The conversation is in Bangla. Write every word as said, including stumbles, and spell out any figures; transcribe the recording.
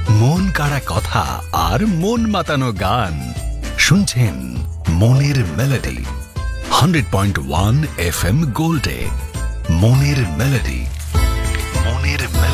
মন কাড়া কথা আর মন মাতানো গান শুনছেন মনের melody hundred point one F M গোল্ডে। মনের মেলোডি, মনের মেলোডি।